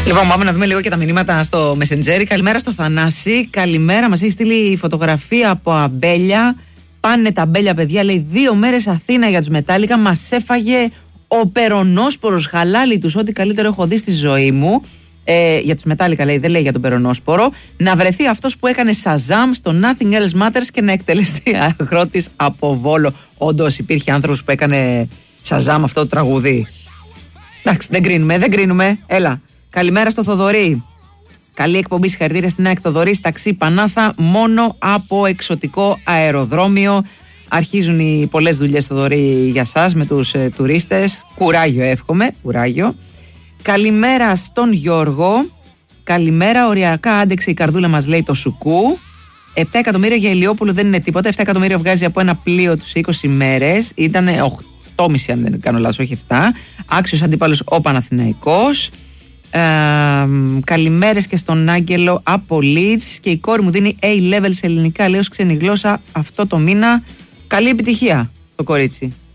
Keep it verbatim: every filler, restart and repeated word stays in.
Λοιπόν, πάμε να δούμε λίγο και τα μηνύματα στο Messenger. Καλημέρα στο Θανάση. Καλημέρα, μας έχει στείλει φωτογραφία από αμπέλια. Πάνε τα αμπέλια, παιδιά. Λέει δύο μέρες Αθήνα για τους Μετάλλικα. Μας έφαγε ο περονόσπορος. Χαλάλι τους, ό,τι καλύτερο έχω δει στη ζωή μου. Ε, για τους Μετάλλικα λέει, δεν λέει για τον περονόσπορο. Να βρεθεί αυτός που έκανε Shazam στο Nothing Else Matters και να εκτελεστεί αγρότης από Βόλο. Όντως υπήρχε άνθρωπος που έκανε Shazam αυτό το τραγούδι. Εντάξει, δεν κρίνουμε, δεν κρίνουμε. Έλα. Καλημέρα στο Θοδωρή. Καλή εκπομπή, συγχαρητήρια στην ΑΕΚ Θοδωρή. Ταξί Πανάθα, μόνο από εξωτικό αεροδρόμιο. Αρχίζουν οι πολλές δουλειές, Θοδωρή, για σας με τους ε, τουρίστες. Κουράγιο, εύχομαι. Κουράγιο. Καλημέρα στον Γιώργο. Καλημέρα, οριακά άντεξε η καρδούλα μας, λέει το Σουκού. επτά εκατομμύρια για Ηλιόπουλο δεν είναι τίποτα. επτά εκατομμύρια βγάζει από ένα πλοίο τους είκοσι μέρες. Ήταν οκτώ κόμμα πέντε αν δεν κάνω λάθος, όχι επτά. Άξιος αντίπαλος ο Παναθηναϊκός. Ε, καλημέρες και στον Άγγελο από Leeds. Και η κόρη μου δίνει A-level σε ελληνικά, λέει ως ξένη γλώσσα αυτό το μήνα. Καλή επιτυχία στο κορίτσι.